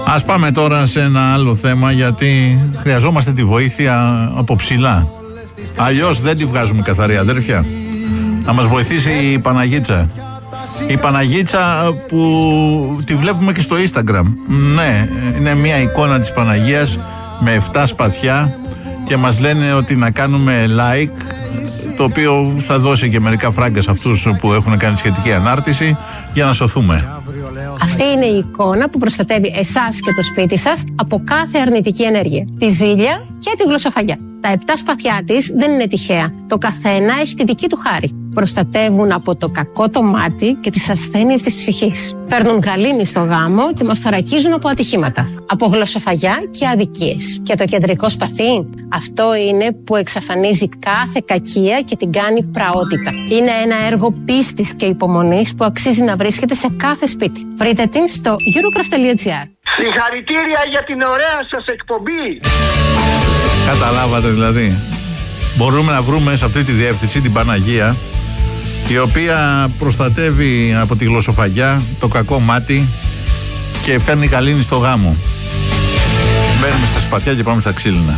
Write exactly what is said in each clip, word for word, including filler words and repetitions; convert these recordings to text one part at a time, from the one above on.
Ας πάμε τώρα σε ένα άλλο θέμα, γιατί χρειαζόμαστε τη βοήθεια από ψηλά. Αλλιώς δεν τη βγάζουμε καθαρή, αδέρφια. Να μας βοηθήσει η Παναγίτσα. Η Παναγίτσα που τη βλέπουμε και στο Instagram. Ναι, είναι μια εικόνα της Παναγίας με εφτά σπαθιά και μας λένε ότι να κάνουμε like, το οποίο θα δώσει και μερικά φράγκα σε αυτούς που έχουν κάνει σχετική ανάρτηση για να σωθούμε. Αυτή είναι η εικόνα που προστατεύει εσάς και το σπίτι σας από κάθε αρνητική ενέργεια. Τη ζήλια και τη γλωσσοφαγιά. Τα επτά σπαθιά της δεν είναι τυχαία. Το καθένα έχει τη δική του χάρη. Προστατεύουν από το κακό το μάτι και τις ασθένειες της ψυχής. Φέρνουν γαλήνη στο γάμο και μας θωρακίζουν από ατυχήματα, από γλωσσοφαγιά και αδικίες. Και το κεντρικό σπαθί, αυτό είναι που εξαφανίζει κάθε κακία και την κάνει πραότητα. Είναι ένα έργο πίστης και υπομονής που αξίζει να βρίσκεται σε κάθε σπίτι. Βρείτε την στο eurocraft τελεία gr. Συγχαρητήρια για την ωραία σας εκπομπή. Καταλάβατε δηλαδή. Μπορούμε να βρούμε σε αυτή τη διεύθυνση την Παναγία, η οποία προστατεύει από τη γλωσσοφαγιά, το κακό μάτι και φέρνει γαλήνη στο γάμο. Μπαίνουμε στα σπαθιά και πάμε στα ξύλινα.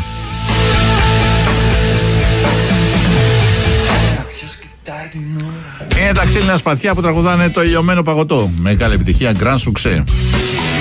Είναι τα ξύλινα σπαθιά που τραγουδάνε το ηλιωμένο παγωτό. Μεγάλη επιτυχία, grand succès.